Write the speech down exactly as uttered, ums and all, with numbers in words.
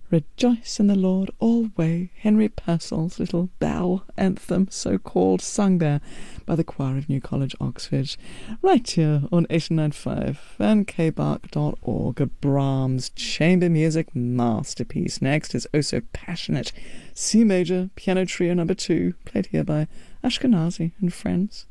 Rejoice in the Lord alway, Henry Purcell's little bell anthem, so-called, sung there by the choir of New College, Oxford, right here on eighty-nine point five and k bark dot org. A Brahms chamber music masterpiece. Next is Oh So Passionate, C major, piano trio number two, played here by Ashkenazi and friends.